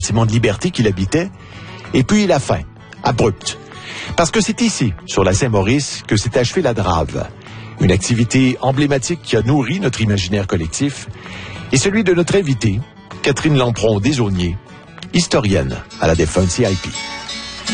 sentiment de liberté qu'il habitait, et puis la fin, abrupte. Parce que c'est ici, sur la Saint-Maurice, que s'est achevée la Drave, une activité emblématique qui a nourri notre imaginaire collectif, et celui de notre invitée, Catherine Lampron Desaulniers, historienne à la défunte CIP.